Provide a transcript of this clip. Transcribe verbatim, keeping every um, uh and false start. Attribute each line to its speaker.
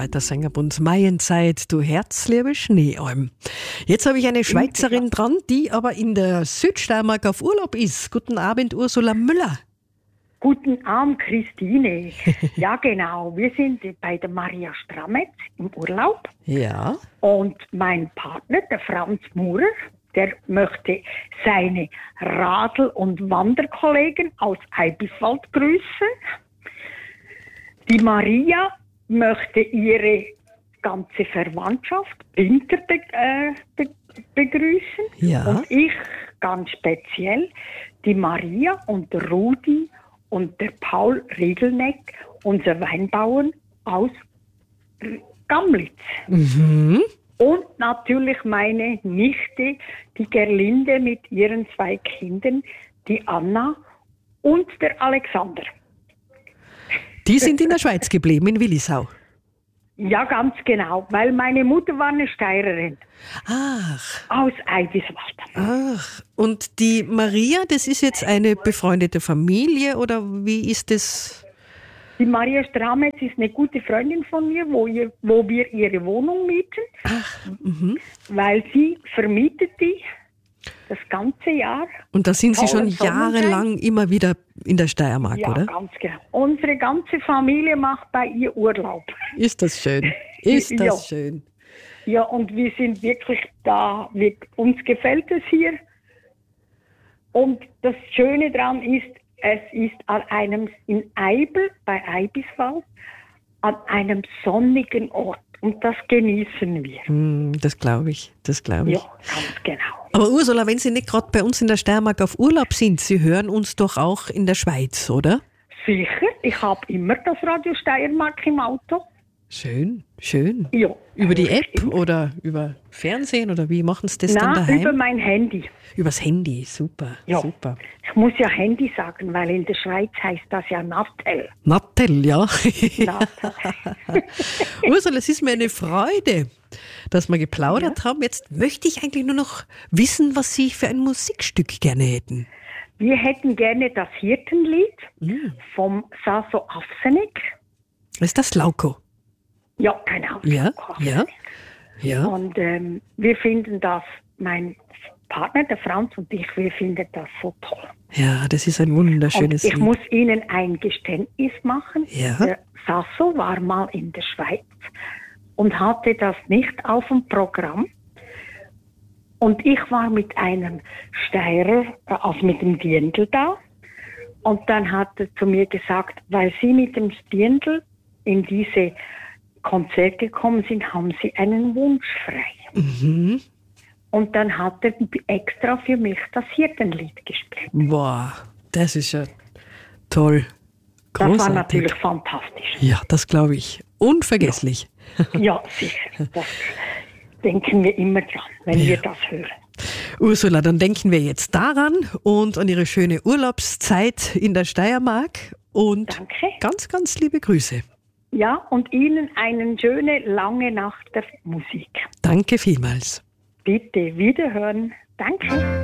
Speaker 1: Arbeitersingerbund Maienzeit, du herzliebe Schneealm. Jetzt habe ich eine Schweizerin dran, die aber in der Südsteiermark auf Urlaub ist. Guten Abend, Ursula Müller.
Speaker 2: Guten Abend, Christine. Ja, genau. Wir sind bei der Maria Strametz im Urlaub.
Speaker 1: Ja.
Speaker 2: Und mein Partner, der Franz Murer, der möchte seine Radl- und Wanderkollegen aus Eibiswald grüßen. Die Maria möchte ihre ganze Verwandtschaft Winter be- äh, be- begrüßen.
Speaker 1: Ja.
Speaker 2: Und ich ganz speziell die Maria und der Rudi und der Paul Riegelneck, unser Weinbauern aus Gamlitz.
Speaker 1: Mhm.
Speaker 2: Und natürlich meine Nichte, die Gerlinde mit ihren zwei Kindern, die Anna und der Alexander.
Speaker 1: Die sind in der Schweiz geblieben, in Willisau.
Speaker 2: Ja, ganz genau, weil meine Mutter war eine Steirerin.
Speaker 1: Ach.
Speaker 2: Aus Eibiswald.
Speaker 1: Ach. Und die Maria, das ist jetzt eine befreundete Familie oder wie ist das?
Speaker 2: Die Maria Strametz ist eine gute Freundin von mir, wo, ihr, wo wir ihre Wohnung mieten.
Speaker 1: Ach. Mhm.
Speaker 2: Weil sie vermietet die das ganze Jahr.
Speaker 1: Und da sind Sie
Speaker 2: Tollen
Speaker 1: schon jahrelang immer wieder in der Steiermark,
Speaker 2: ja,
Speaker 1: oder?
Speaker 2: Ja, ganz genau. Unsere ganze Familie macht bei ihr Urlaub.
Speaker 1: Ist das schön. Ist das
Speaker 2: ja.
Speaker 1: schön.
Speaker 2: Ja, und wir sind wirklich da. Wir, uns gefällt es hier. Und das Schöne daran ist, es ist an einem, in Eibel, bei Eibiswald, an einem sonnigen Ort. Und das genießen wir.
Speaker 1: Hm, das glaube ich, das glaube ich.
Speaker 2: Ja, ganz genau.
Speaker 1: Aber Ursula, wenn Sie nicht gerade bei uns in der Steiermark auf Urlaub sind, Sie hören uns doch auch in der Schweiz, oder?
Speaker 2: Sicher, ich habe immer das Radio Steiermark im Auto.
Speaker 1: Schön, schön.
Speaker 2: Ja.
Speaker 1: Über die App oder über Fernsehen oder wie machen Sie das
Speaker 2: Na,
Speaker 1: dann daheim?
Speaker 2: über mein Handy.
Speaker 1: Übers Handy, super,
Speaker 2: Ja.
Speaker 1: super.
Speaker 2: Ich muss ja Handy sagen, weil in der Schweiz heißt das ja Nattel.
Speaker 1: Nattel, ja.
Speaker 2: Nattel.
Speaker 1: Ursula, es ist mir eine Freude, dass wir geplaudert
Speaker 2: Ja.
Speaker 1: haben. Jetzt möchte ich eigentlich nur noch wissen, was Sie für ein Musikstück gerne hätten.
Speaker 2: Wir hätten gerne das Hirtenlied
Speaker 1: Mm.
Speaker 2: vom Saso Afsenik.
Speaker 1: Ist das Lauko?
Speaker 2: Ja, genau.
Speaker 1: Ja,
Speaker 2: Saso
Speaker 1: ja,
Speaker 2: Afsenik.
Speaker 1: ja.
Speaker 2: Und ähm, wir finden das, mein Partner, der Franz und ich, wir finden das so toll.
Speaker 1: Ja, das ist ein
Speaker 2: Und
Speaker 1: wunderschönes
Speaker 2: ich
Speaker 1: Lied.
Speaker 2: muss Ihnen ein Geständnis machen.
Speaker 1: Ja.
Speaker 2: Der Sasso war mal in der Schweiz und hatte das nicht auf dem Programm. Und ich war mit einem Steirer, äh, also mit dem Diendl da. Und dann hat er zu mir gesagt, weil Sie mit dem Diendl in diese Konzerte gekommen sind, haben Sie einen Wunsch frei.
Speaker 1: Mhm.
Speaker 2: Und dann hat er extra für mich das Hirtenlied gespielt.
Speaker 1: Boah, das ist ja toll.
Speaker 2: Das
Speaker 1: Großartig.
Speaker 2: war natürlich fantastisch.
Speaker 1: Ja, das glaube ich. Unvergesslich.
Speaker 2: Ja, sicher. Das denken wir immer dran, wenn
Speaker 1: Ja.
Speaker 2: wir das hören.
Speaker 1: Ursula, dann denken wir jetzt daran und an Ihre schöne Urlaubszeit in der Steiermark und
Speaker 2: Danke.
Speaker 1: ganz, ganz liebe Grüße.
Speaker 2: Ja, und Ihnen eine schöne, lange Nacht der Musik.
Speaker 1: Danke vielmals.
Speaker 2: Bitte wiederhören. Danke.